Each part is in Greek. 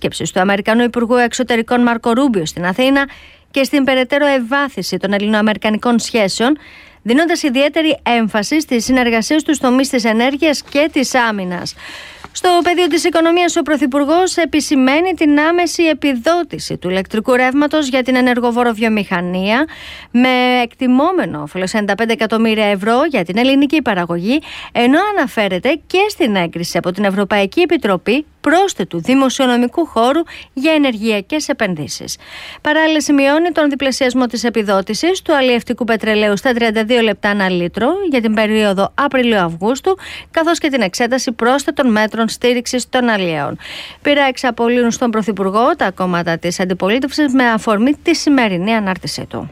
επίσκεψης του Αμερικανού Υπουργού Εξωτερικών Μάρκο Ρούμπιο στην Αθήνα και στην περαιτέρω ευβάθυνση των ελληνοαμερικανικών σχέσεων, δίνοντας ιδιαίτερη έμφαση στις συνεργασίες τους τομείς της ενέργειας και της άμυνας. Στο πεδίο της οικονομίας, ο Πρωθυπουργός επισημαίνει την άμεση επιδότηση του ηλεκτρικού ρεύματος για την ενεργοβοροβιομηχανία με εκτιμόμενο όφελος 95 εκατομμύρια ευρώ για την ελληνική παραγωγή, ενώ αναφέρεται και στην έγκριση από την Ευρωπαϊκή Επιτροπή πρόσθετου δημοσιονομικού χώρου για ενεργειακές επενδύσεις. Παράλληλα, σημειώνει τον διπλασιασμό της επιδότησης του αλλιευτικού πετρελαίου στα 32 λεπτά ανά λίτρο για την περίοδο Απριλίου-Αυγούστου, καθώς και την εξέταση πρόσθετων μέτρων στήριξης των αλλιέων. Πήρα εξαπολύουν στον Πρωθυπουργό τα κόμματα της αντιπολίτευσης με αφορμή τη σημερινή ανάρτησή του.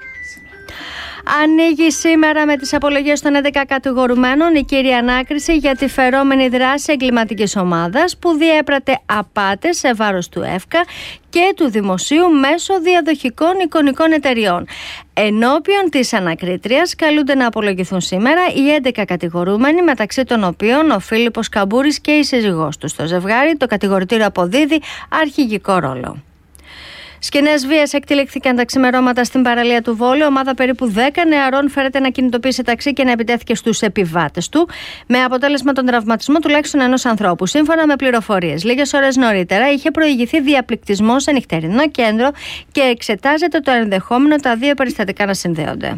Ανοίγει σήμερα με τις απολογίες των 11 κατηγορουμένων η κύρια ανάκριση για τη φερόμενη δράση εγκληματικής ομάδας που διέπρατε απάτες σε βάρος του ΕΦΚΑ και του δημοσίου μέσω διαδοχικών εικονικών εταιριών. Ενώπιον της ανακρίτριας καλούνται να απολογηθούν σήμερα οι 11 κατηγορούμενοι, μεταξύ των οποίων ο Φίλιππος Καμπούρης και η σύζυγός του. Στο ζευγάρι το κατηγορητήριο αποδίδει αρχηγικό ρόλο. Σκηνές βίας εκτελήχθηκαν τα ξημερώματα στην παραλία του Βόλου. Ομάδα περίπου 10 νεαρών φέρεται να κινητοποίησε ταξί και να επιτέθηκε στους επιβάτες του, με αποτέλεσμα τον τραυματισμό τουλάχιστον ενός ανθρώπου. Σύμφωνα με πληροφορίες, λίγες ώρες νωρίτερα είχε προηγηθεί διαπληκτισμός σε νυχτερινό κέντρο και εξετάζεται το ενδεχόμενο τα δύο περιστατικά να συνδέονται.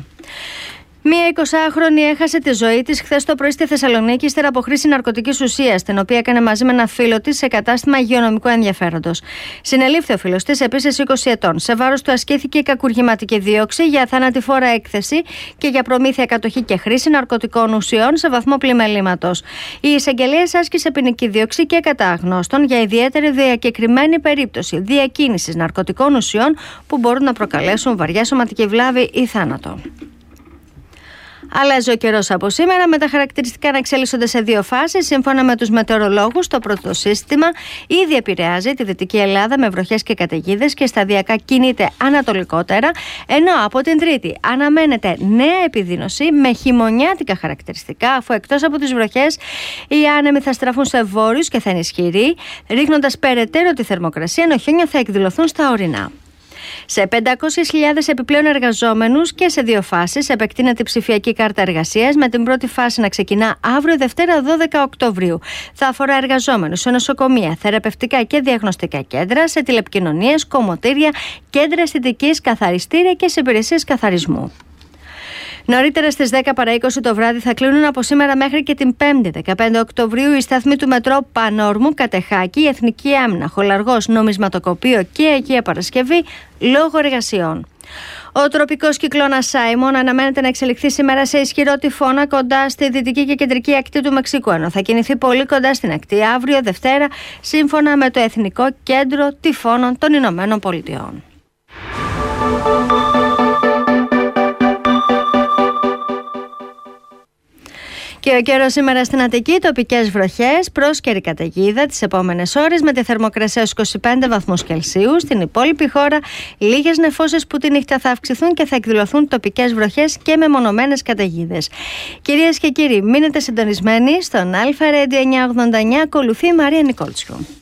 Μία 20χρονη έχασε τη ζωή της χθες το πρωί στη Θεσσαλονίκη ύστερα από χρήση ναρκωτικής ουσίας, την οποία έκανε μαζί με ένα φίλο της σε κατάστημα υγειονομικού ενδιαφέροντος. Συνελήφθη ο φίλος της, επίσης 20 ετών. Σε βάρος του ασκήθηκε η κακουργηματική δίωξη για θανατηφόρα έκθεση και για προμήθεια, κατοχή και χρήση ναρκωτικών ουσιών σε βαθμό πλημελήματος. Η εισαγγελία άσκησε ποινική δίωξη και κατά αγνώστων για ιδιαίτερη διακεκριμένη περίπτωση διακίνησης ναρκωτικών ουσιών που μπορούν να προκαλέσουν βαριά σωματική βλάβη ή θάνατο. Αλλάζει ο καιρός από σήμερα, με τα χαρακτηριστικά να εξελίσσονται σε δύο φάσεις. Σύμφωνα με τους μετεωρολόγους, το πρώτο σύστημα ήδη επηρεάζει τη Δυτική Ελλάδα με βροχές και καταιγίδες και σταδιακά κινείται ανατολικότερα, ενώ από την Τρίτη αναμένεται νέα επιδείνωση με χειμωνιάτικα χαρακτηριστικά, αφού εκτός από τις βροχές οι άνεμοι θα στραφούν σε βόρειους και θα είναι ισχυροί, ρίχνοντας περαιτέρω τη θερμοκρασία, ενώ χιόνια θα εκδηλωθούν στα ορεινά. Σε 500.000 επιπλέον εργαζόμενους και σε δύο φάσεις επεκτείνεται η ψηφιακή κάρτα εργασίας, με την πρώτη φάση να ξεκινά αύριο Δευτέρα 12 Οκτωβρίου. Θα αφορά εργαζόμενους σε νοσοκομεία, θεραπευτικά και διαγνωστικά κέντρα, σε τηλεπικοινωνίες, κομμωτήρια, κέντρα αισθητικής, καθαριστήρια και σε υπηρεσίες καθαρισμού. Νωρίτερα στις 10 παρά 20 το βράδυ θα κλείνουν από σήμερα μέχρι και την 5η 15 Οκτωβρίου οι σταθμοί του μετρό Πανόρμου, Κατεχάκη, Εθνική Άμυνα, Χολαργός, Νομισματοκοπείο και Αγία Παρασκευή λόγω εργασιών. Ο τροπικός κυκλώνας Σάιμον αναμένεται να εξελιχθεί σήμερα σε ισχυρό τυφώνα κοντά στη δυτική και κεντρική ακτή του Μεξικού, ενώ θα κινηθεί πολύ κοντά στην ακτή αύριο Δευτέρα, σύμφωνα με το Εθνικό Κέντρο Τυφώνων των Ηνωμένων Πολιτειών. Και ο καιρός σήμερα στην Αττική, τοπικές βροχές, πρόσκαιρη καταιγίδα τις επόμενες ώρες με τη θερμοκρασία στους 25 βαθμούς Κελσίου. Στην υπόλοιπη χώρα λίγες νεφώσεις που τη νύχτα θα αυξηθούν και θα εκδηλωθούν τοπικές βροχές και μεμονωμένες καταιγίδες. Κυρίες και κύριοι, μείνετε συντονισμένοι στον Αλφα Radio 989, ακολουθεί η Μαρία Νικόλτσιου.